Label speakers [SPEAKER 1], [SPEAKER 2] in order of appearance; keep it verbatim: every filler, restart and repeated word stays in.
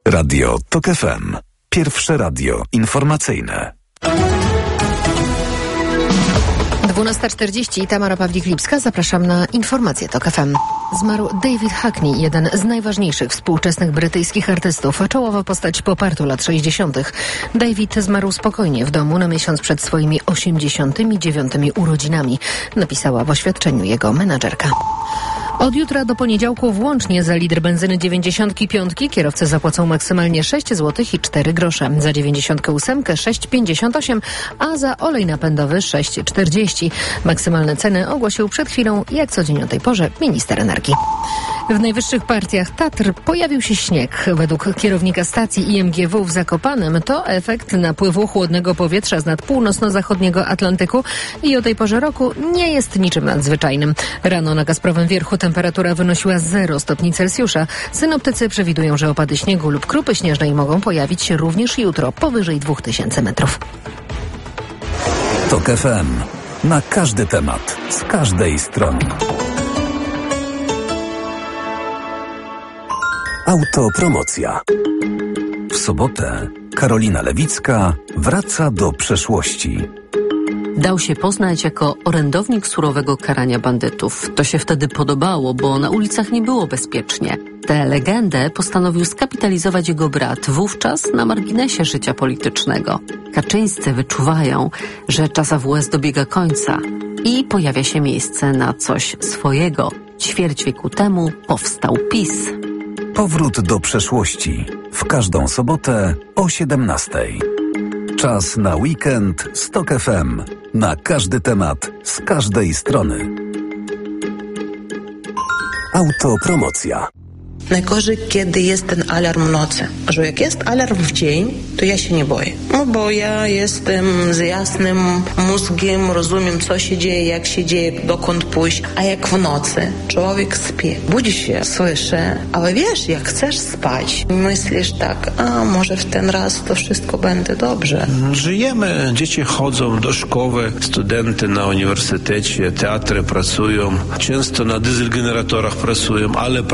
[SPEAKER 1] Radio Tok F M. Pierwsze radio informacyjne.
[SPEAKER 2] dwunasta czterdzieści, Tamara Pawlik-Lipska. Zapraszam na informacje Tok F M. Zmarł David Hackney, jeden z najważniejszych współczesnych brytyjskich artystów, a czołowa postać popartu lat sześćdziesiątych. David zmarł spokojnie w domu na miesiąc przed swoimi osiemdziesiątymi dziewiątymi urodzinami, napisała w oświadczeniu jego menadżerka. Od jutra do poniedziałku włącznie za litr benzyny dziewięćdziesiąt pięć kierowcy zapłacą maksymalnie sześć złotych i cztery grosze, za dziewięćdziesiąt osiem sześć pięćdziesiąt osiem, a za olej napędowy sześć czterdzieści. Maksymalne ceny ogłosił przed chwilą, jak co dzień o tej porze, minister energii. W najwyższych partiach Tatr pojawił się śnieg. Według kierownika stacji I M G W w Zakopanem to efekt napływu chłodnego powietrza z nad północno-zachodniego Atlantyku i o tej porze roku nie jest niczym nadzwyczajnym. Rano na Kasprowym Wierchu temperatura wynosiła zero stopni Celsjusza. Synoptycy przewidują, że opady śniegu lub krupy śnieżnej mogą pojawić się również jutro powyżej dwóch tysięcy metrów.
[SPEAKER 1] Tok F M. Na każdy temat, z każdej strony. Autopromocja. W sobotę Karolina Lewicka wraca do przeszłości.
[SPEAKER 3] Dał się poznać jako orędownik surowego karania bandytów. To się wtedy podobało, bo na ulicach nie było bezpiecznie. Tę legendę postanowił skapitalizować jego brat, wówczas na marginesie życia politycznego. Kaczyńscy wyczuwają, że czas A W S dobiega końca i pojawia się miejsce na coś swojego. Ćwierć wieku temu powstał PiS.
[SPEAKER 1] Powrót do przeszłości. W każdą sobotę o siedemnastej. Czas na weekend z Tok F M. Na każdy temat, z każdej strony. Autopromocja.
[SPEAKER 4] Najgorzej, kiedy jest ten alarm w nocy. Że jak jest alarm w dzień, to ja się nie boję. No bo ja jestem z jasnym mózgiem, rozumiem, co się dzieje, jak się dzieje, dokąd pójść. A jak w nocy człowiek śpi, budzi się, słyszy, ale wiesz, jak chcesz spać, myślisz tak, a może w ten raz to wszystko będzie dobrze.
[SPEAKER 5] Żyjemy, dzieci chodzą do szkoły, studenty na uniwersytecie, teatry pracują, często na dieselgeneratorach pracują, ale